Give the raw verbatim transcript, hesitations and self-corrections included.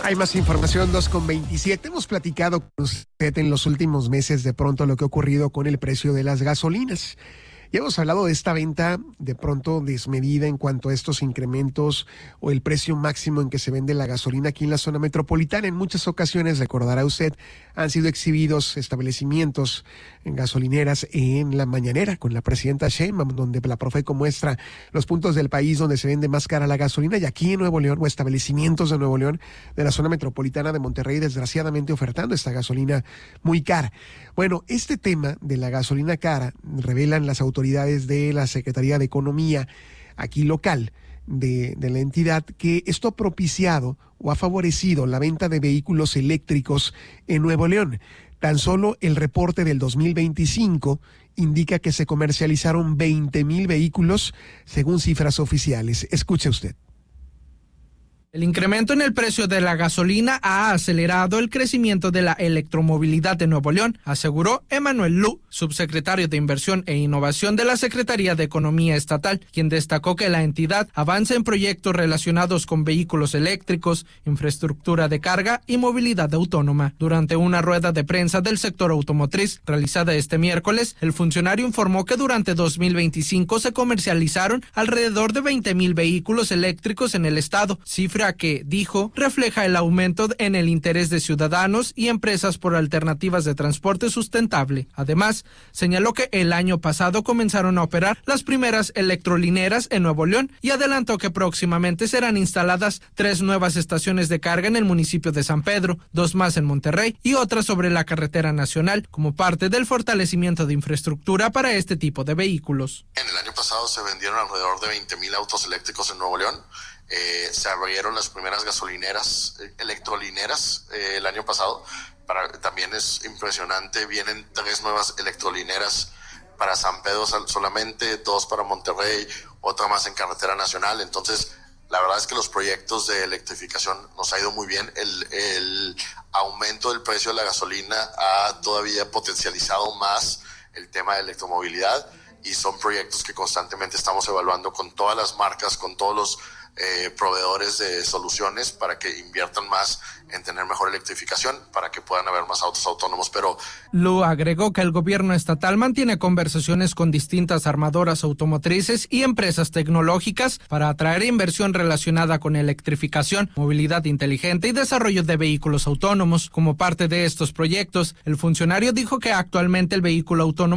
Hay más información, dos con veintisiete. Hemos platicado con usted en los últimos meses de pronto lo que ha ocurrido con el precio de las gasolinas. Ya hemos hablado de esta venta de pronto desmedida en cuanto a estos incrementos o el precio máximo en que se vende la gasolina aquí en la zona metropolitana. En muchas ocasiones, recordará usted, han sido exhibidos establecimientos en gasolineras en la mañanera con la presidenta Sheinbaum, donde la Profeco muestra los puntos del país donde se vende más cara la gasolina, y aquí en Nuevo León o establecimientos de Nuevo León de la zona metropolitana de Monterrey, desgraciadamente ofertando esta gasolina muy cara. Bueno, este tema de la gasolina cara revelan las autoridades de la Secretaría de Economía aquí local de, de la entidad que esto ha propiciado o ha favorecido la venta de vehículos eléctricos en Nuevo León. Tan solo el reporte del dos mil veinticinco indica que se comercializaron veinte mil vehículos según cifras oficiales. Escuche usted. El incremento en el precio de la gasolina ha acelerado el crecimiento de la electromovilidad de Nuevo León, aseguró Emanuel Lu, subsecretario de Inversión e Innovación de la Secretaría de Economía Estatal, quien destacó que la entidad avanza en proyectos relacionados con vehículos eléctricos, infraestructura de carga y movilidad autónoma. Durante una rueda de prensa del sector automotriz realizada este miércoles, el funcionario informó que durante dos mil veinticinco se comercializaron alrededor de veinte mil vehículos eléctricos en el estado, cifra que, dijo, refleja el aumento en el interés de ciudadanos y empresas por alternativas de transporte sustentable. Además, señaló que el año pasado comenzaron a operar las primeras electrolineras en Nuevo León y adelantó que próximamente serán instaladas tres nuevas estaciones de carga en el municipio de San Pedro, dos más en Monterrey y otra sobre la carretera nacional, como parte del fortalecimiento de infraestructura para este tipo de vehículos. En el año pasado se vendieron alrededor de veinte mil autos eléctricos en Nuevo León. Eh, se abrieron las primeras gasolineras, eh, electrolineras eh, el año pasado. Para, también es impresionante, vienen tres nuevas electrolineras para San Pedro solamente, dos para Monterrey, otra más en carretera nacional. Entonces, la verdad es que los proyectos de electrificación nos ha ido muy bien. El, el aumento del precio de la gasolina ha todavía potencializado más el tema de electromovilidad, y son proyectos que constantemente estamos evaluando con todas las marcas, con todos los Eh, proveedores de soluciones para que inviertan más en tener mejor electrificación, para que puedan haber más autos autónomos. Pero Lu agregó que el gobierno estatal mantiene conversaciones con distintas armadoras automotrices y empresas tecnológicas para atraer inversión relacionada con electrificación, movilidad inteligente y desarrollo de vehículos autónomos. Como parte de estos proyectos, el funcionario dijo que actualmente el vehículo autónomo